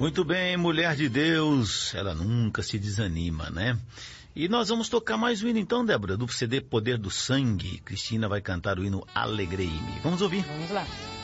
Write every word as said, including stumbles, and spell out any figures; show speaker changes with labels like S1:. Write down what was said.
S1: Muito bem, mulher de Deus, ela nunca se desanima, né? E nós vamos tocar mais um hino então, Débora, do C D Poder do Sangue. Cristina vai cantar o hino Alegrei-me. Vamos ouvir.
S2: Vamos lá.